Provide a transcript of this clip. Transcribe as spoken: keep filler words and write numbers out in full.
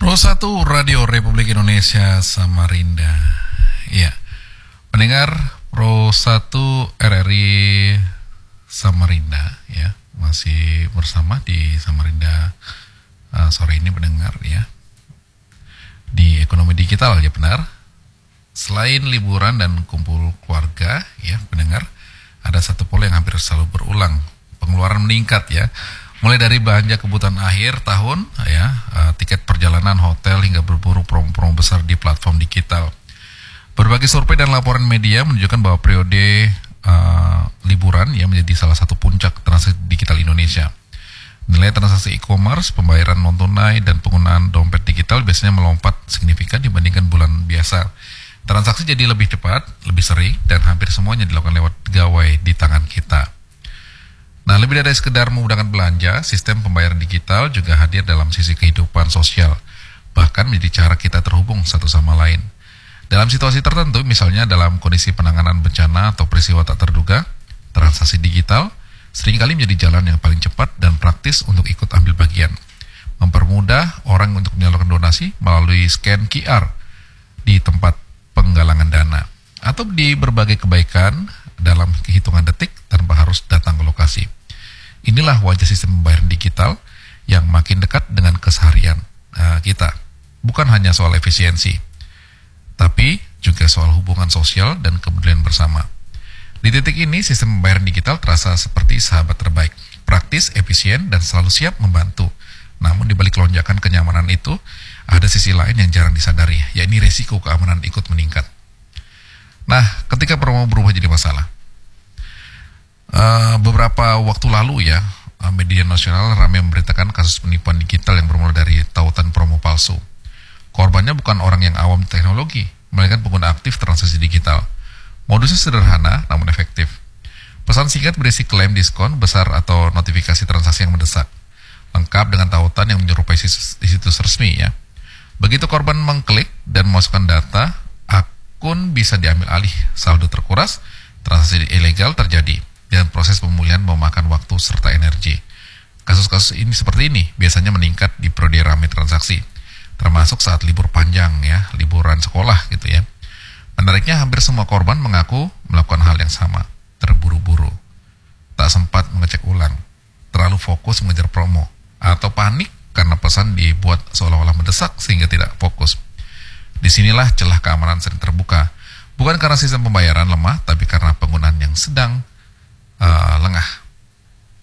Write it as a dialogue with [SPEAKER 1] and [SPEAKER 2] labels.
[SPEAKER 1] Pro satu Radio Republik Indonesia Samarinda. Ya, pendengar Pro satu R R I Samarinda, ya, masih bersama di Samarinda uh, sore ini pendengar, ya. Di ekonomi digital, ya benar. Selain liburan dan kumpul keluarga, ya pendengar, ada satu pola yang hampir selalu berulang. Pengeluaran meningkat, ya. Mulai dari belanja kebutuhan akhir tahun, ya, uh, tiket perjalanan, hotel, hingga berburu promo-promo besar di platform digital. Berbagai survei dan laporan media menunjukkan bahwa periode uh, liburan ya menjadi salah satu puncak transaksi digital Indonesia. Nilai transaksi e-commerce, pembayaran non-tunai, dan penggunaan dompet digital biasanya melompat signifikan dibandingkan bulan biasa. Transaksi jadi lebih cepat, lebih sering, dan hampir semuanya dilakukan lewat gawai di tangan kita. Nah, lebih dari sekedar memudahkan belanja, sistem pembayaran digital juga hadir dalam sisi kehidupan sosial, bahkan menjadi cara kita terhubung satu sama lain. Dalam situasi tertentu, misalnya dalam kondisi penanganan bencana atau peristiwa tak terduga, transaksi digital seringkali menjadi jalan yang paling cepat dan praktis untuk ikut ambil bagian. Mempermudah orang untuk menyalurkan donasi melalui scan Q R di tempat penggalangan dana, atau di berbagai kebaikan dalam hitungan detik tanpa harus datang ke lokasi. Inilah wajah sistem pembayaran digital yang makin dekat dengan keseharian uh, kita. Bukan hanya soal efisiensi, tapi juga soal hubungan sosial dan kepedulian bersama. Di titik ini, sistem pembayaran digital terasa seperti sahabat terbaik, praktis, efisien, dan selalu siap membantu. Namun di balik lonjakan kenyamanan itu, ada sisi lain yang jarang disadari, yakni resiko keamanan ikut meningkat. Nah, ketika promo berubah jadi masalah. Uh, beberapa waktu lalu ya, uh, media nasional ramai memberitakan kasus penipuan digital yang bermula dari tautan promo palsu. Korbannya bukan orang yang awam teknologi, melainkan pengguna aktif transaksi digital. Modusnya sederhana namun efektif. Pesan singkat berisi klaim diskon besar atau notifikasi transaksi yang mendesak, lengkap dengan tautan yang menyerupai situs, situs resmi ya. Begitu korban mengklik dan memasukkan data, akun bisa diambil alih, saldo terkuras, transaksi ilegal terjadi, dan proses pemulihan memakan waktu serta energi. Kasus-kasus ini seperti ini biasanya meningkat di periode ramai transaksi, termasuk saat libur panjang ya, liburan sekolah gitu ya. Menariknya hampir semua korban mengaku melakukan hal yang sama, terburu-buru, tak sempat mengecek ulang, terlalu fokus mengejar promo, atau panik karena pesan dibuat seolah-olah mendesak sehingga tidak fokus. Disinilah celah keamanan sering terbuka, bukan karena sistem pembayaran lemah, tapi karena penggunaan yang sedang Uh, lengah.